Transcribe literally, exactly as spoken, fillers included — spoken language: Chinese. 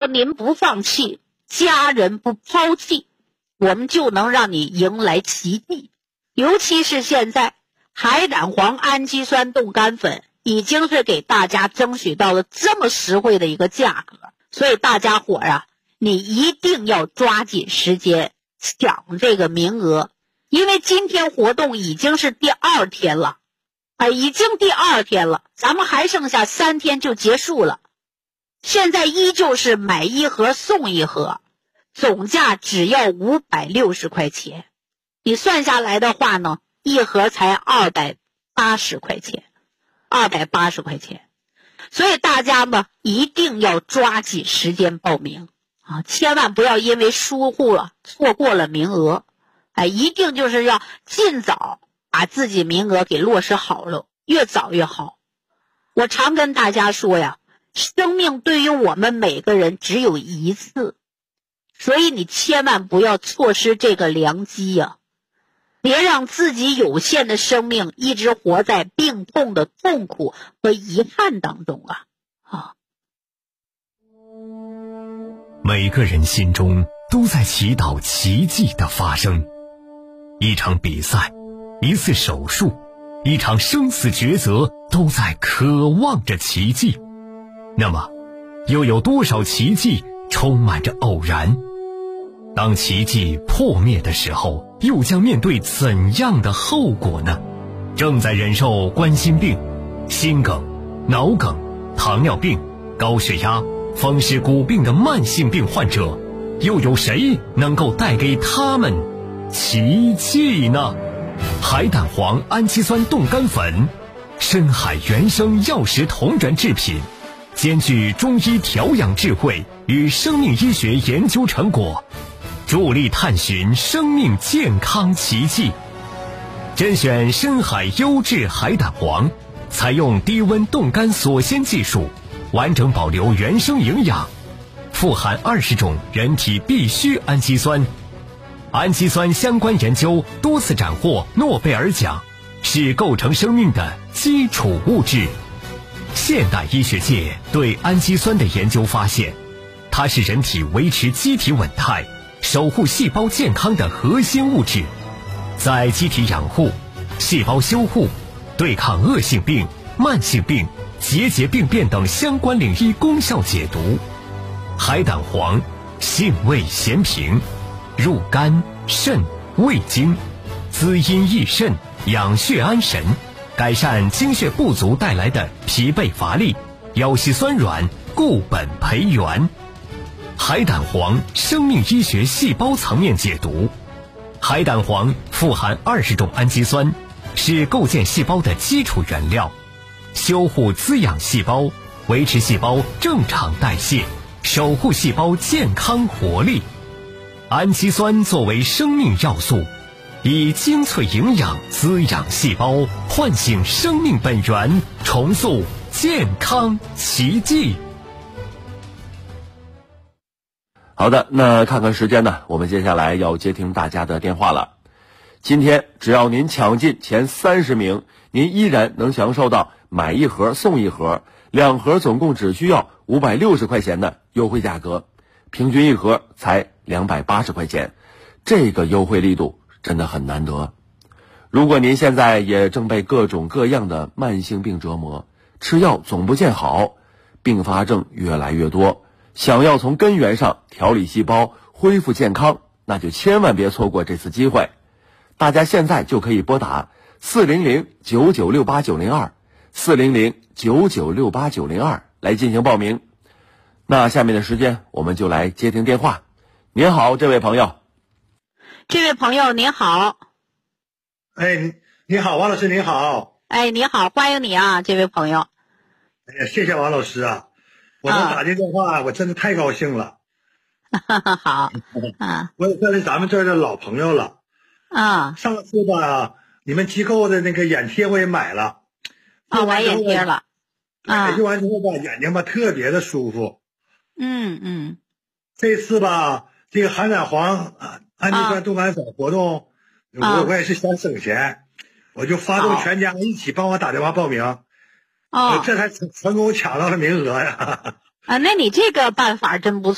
您不放弃，家人不抛弃，我们就能让你迎来奇迹。尤其是现在海胆黄氨基酸冻干粉已经是给大家争取到了这么实惠的一个价格，所以大家伙啊，你一定要抓紧时间抢这个名额，因为今天活动已经是第二天了，啊，已经第二天了，咱们还剩下三天就结束了。现在依旧是买一盒送一盒，总价只要五百六十块钱，你算下来的话呢，一盒才二百八十块钱，二百八十块钱。所以大家嘛，一定要抓紧时间报名啊，千万不要因为疏忽了错过了名额。哎，一定就是要尽早把自己名额给落实好了，越早越好。我常跟大家说呀，生命对于我们每个人只有一次，所以你千万不要错失这个良机呀，别让自己有限的生命一直活在病痛的痛苦和遗憾当中啊！啊， 每个人心中都在祈祷奇迹的发生。一场比赛，一次手术，一场生死抉择，都在渴望着奇迹。那么，又有多少奇迹充满着偶然？当奇迹破灭的时候，又将面对怎样的后果呢？正在忍受冠心病、心梗、脑梗、糖尿病、高血压、风湿骨病的慢性病患者，又有谁能够带给他们奇迹呢？海胆黄氨基酸冻干粉，深海原生药食同源制品，兼具中医调养智慧与生命医学研究成果，助力探寻生命健康奇迹。甄选深海优质海胆黄，采用低温冻干锁鲜技术，完整保留原生营养，富含二十种人体必需氨基酸。氨基酸相关研究多次斩获诺贝尔奖，是构成生命的基础物质。现代医学界对氨基酸的研究发现，它是人体维持机体稳态、守护细胞健康的核心物质，在机体养护、细胞修护、对抗恶性病、慢性病、结节病变等相关领域功效解读。海胆黄性味咸平，入肝、肾、胃经，滋阴益肾，养血安神，改善精血不足带来的疲惫乏力、腰膝酸软，固本培元。海胆黄生命医学细胞层面解读。海胆黄富含二十种氨基酸，是构建细胞的基础原料，修护滋养细胞，维持细胞正常代谢，守护细胞健康活力。氨基酸作为生命要素，以精粹营养滋养细胞，唤醒生命本源，重塑健康奇迹。 好的，那看看时间呢，我们接下来要接听大家的电话了。今天只要您抢进前三十名，您依然能享受到买一盒送一盒，两盒总共只需要五百六十块钱的优惠价格，平均一盒才两百八十块钱，这个优惠力度真的很难得。如果您现在也正被各种各样的慢性病折磨，吃药总不见好，并发症越来越多，想要从根源上调理细胞，恢复健康，那就千万别错过这次机会。大家现在就可以拨打四零零九九六八九零二 四零零九九六八九零二来进行报名。那下面的时间我们就来接听电话。您好，这位朋友。 这位朋友您好。 哎，你好，王老师您好。 哎，你好，欢迎你啊，这位朋友。 哎呀，谢谢王老师啊，我能打这电话、啊、我真的太高兴了。 好啊， 我也算是咱们这儿的老朋友了。 啊， 上次吧，你们机构的那个眼贴我也买了。 啊，我眼贴了。啊， 用完之后吧，眼睛吧特别的舒服。 嗯嗯。 这次吧，这个海胆黄氨基酸冻干粉活动，啊、我我也是想省钱，我就发动全家一起帮我打电话报名。 哦， 这才成成功抢到了名额呀！ 啊，那你这个办法真不错。